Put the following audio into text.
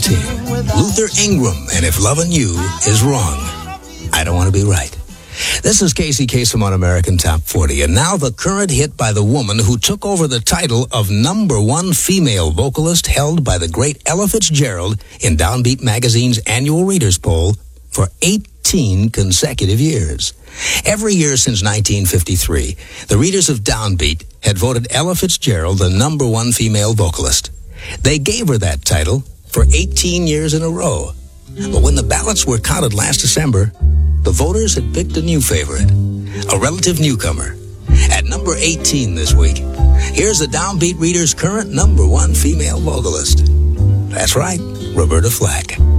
Luther Ingram, and If Lovin' You Is Wrong, I Don't Want to Be Right. This is Casey Kasem on American Top 40, and now the current hit by the woman who took over the title of number one female vocalist held by the great Ella Fitzgerald in Downbeat Magazine's annual readers poll for 18 consecutive years. Every year since 1953, the readers of Downbeat had voted Ella Fitzgerald the number one female vocalist. They gave her that title for 18 years in a row. But when the ballots were counted last December, the voters had picked a new favorite, a relative newcomer. At number 18 this week, here's the Downbeat Reader's current number one female vocalist. That's right, Roberta Flack.